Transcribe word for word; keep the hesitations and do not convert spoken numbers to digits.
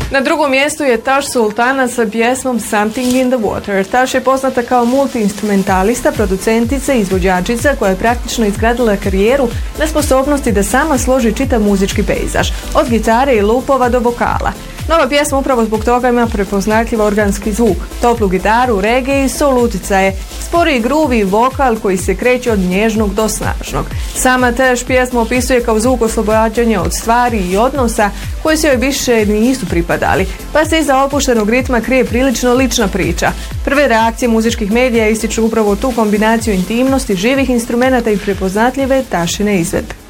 Na drugom mjestu je Tash Sultana sa pjesmom Something in the Water. Tash je poznata kao multi-instrumentalista, producentica i izvođačica koja je praktično izgradila karijeru na sposobnosti da sama složi čitav muzički pejzaž, od gitare i lupova do vokala. Nova pjesma upravo zbog toga ima prepoznatljiv organski zvuk, toplu gitaru, reggae i soul uticaje, spori groove i vokal koji se kreće od nježnog do snažnog. Sama Tash pjesmu opisuje kao zvuk oslobađanja od stvari i odnosa koji se joj više nisu pripadali, pa se iza opuštenog ritma krije prilično lična priča. Prve reakcije muzičkih medija ističu upravo tu kombinaciju intimnosti, živih instrumenata i prepoznatljive Tashine izvedbe.